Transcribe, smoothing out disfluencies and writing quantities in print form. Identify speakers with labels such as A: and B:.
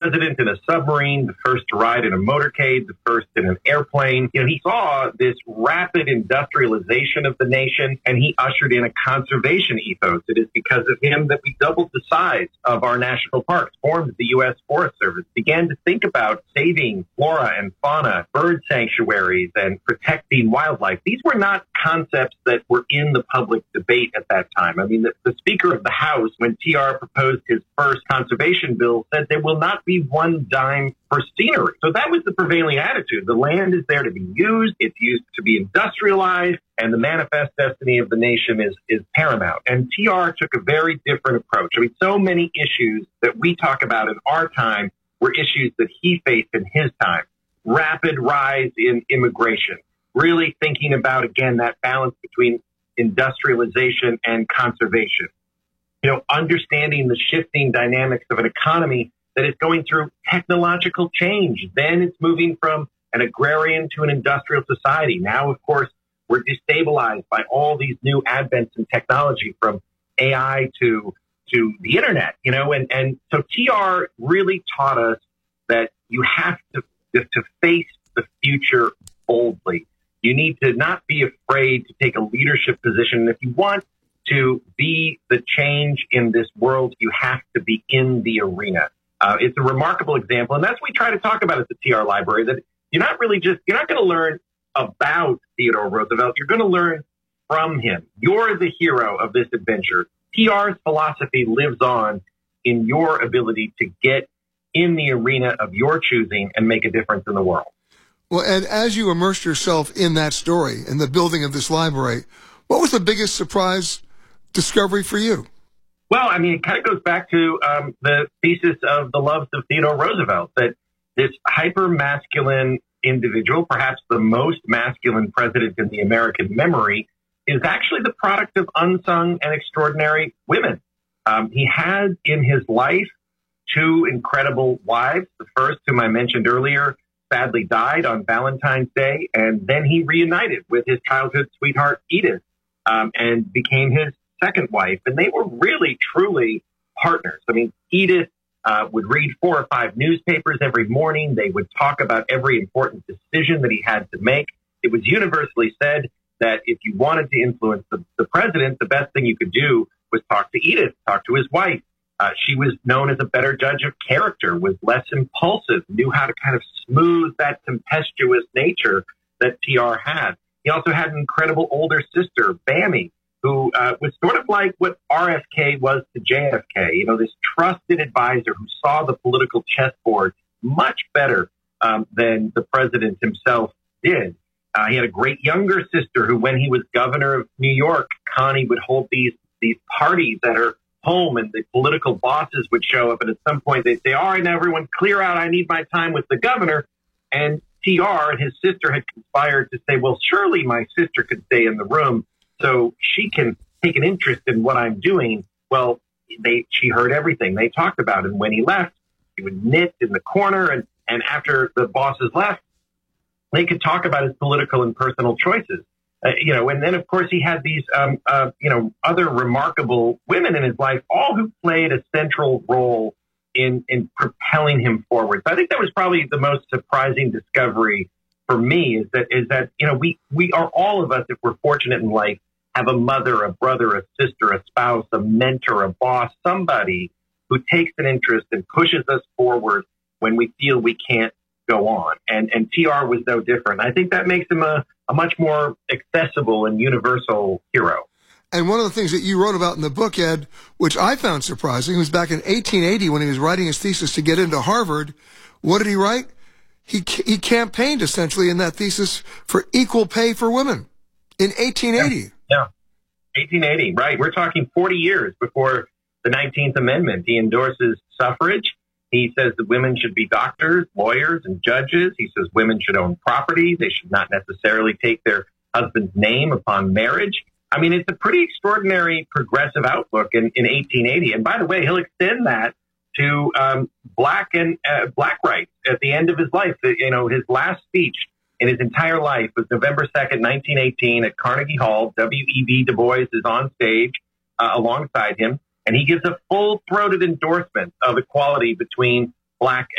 A: president in a submarine, the first to ride in a motorcade, the first in an airplane. He saw this rapid industrialization of the nation, and he ushered in a conservation ethos. It is because of him that we doubled the size of our national parks, formed the U.S. Forest Service, began to think about saving flora and fauna, bird sanctuaries, and protecting wildlife. These were not concepts that were in the public debate at that time. I mean, the Speaker of the House, when TR proposed his first conservation bill, said there will not be one dime for scenery. So that was the prevailing attitude. The land is there to be used. It's used to be industrialized, and the manifest destiny of the nation is paramount. And TR took a very different approach. I mean, so many issues that we talk about in our time were issues that he faced in his time. Rapid rise in immigration, really thinking about, again, that balance between industrialization and conservation. Understanding the shifting dynamics of an economy that is going through technological change. Then it's moving from an agrarian to an industrial society. Now, of course, we're destabilized by all these new advents in technology, from AI to the internet, and so TR really taught us that you have to face the future boldly. You need to not be afraid to take a leadership position. And if you want to be the change in this world, you have to be in the arena. It's a remarkable example, and that's what we try to talk about at the TR Library, that you're not going to learn about Theodore Roosevelt. You're going to learn from him. You're the hero of this adventure. TR's philosophy lives on in your ability to get in the arena of your choosing and make a difference in the world.
B: Well, Ed, as you immersed yourself in that story, in the building of this library, what was the biggest surprise discovery for you?
A: Well, I mean, it kind of goes back to the thesis of The Loves of Theodore Roosevelt, that this hyper-masculine individual, perhaps the most masculine president in the American memory, is actually the product of unsung and extraordinary women. He had in his life two incredible wives. The first, whom I mentioned earlier, sadly died on Valentine's Day, and then he reunited with his childhood sweetheart, Edith, and became his second wife. And they were really, truly partners. I mean, Edith would read 4 or 5 newspapers every morning. They would talk about every important decision that he had to make. It was universally said that if you wanted to influence the president, the best thing you could do was talk to Edith, talk to his wife. She was known as a better judge of character, was less impulsive, knew how to kind of smooth that tempestuous nature that TR had. He also had an incredible older sister, Bammy, who was sort of like what RFK was to JFK, this trusted advisor who saw the political chessboard much better than the president himself did. He had a great younger sister who, when he was governor of New York, Connie would hold these parties at her home, and the political bosses would show up, and at some point they'd say, all right, now everyone clear out, I need my time with the governor. And TR and his sister had conspired to say, well, surely my sister could stay in the room so she can take an interest in what I'm doing. Well, she heard everything they talked about, and when he left, he would knit in the corner, and after the bosses left, they could talk about his political and personal choices. And then, of course, he had these, other remarkable women in his life, all who played a central role in propelling him forward. So I think that was probably the most surprising discovery for me, is that we are, all of us, if we're fortunate in life, have a mother, a brother, a sister, a spouse, a mentor, a boss, somebody who takes an interest and pushes us forward when we feel we can't go on. And TR was no different. I think that makes him a much more accessible and universal hero.
B: And one of the things that you wrote about in the book, Ed, which I found surprising, was back in 1880 when he was writing his thesis to get into Harvard. What did he write? He campaigned essentially in that thesis for equal pay for women in 1880.
A: Yeah, 1880, right. We're talking 40 years before the 19th Amendment. He endorses suffrage. He says that women should be doctors, lawyers, and judges. He says women should own property. They should not necessarily take their husband's name upon marriage. I mean, it's a pretty extraordinary progressive outlook in 1880. And by the way, he'll extend that to black rights at the end of his life. His last speech in his entire life was November 2nd, 1918 at Carnegie Hall. W.E.B. Du Bois is on stage alongside him, and he gives a full-throated endorsement of equality between black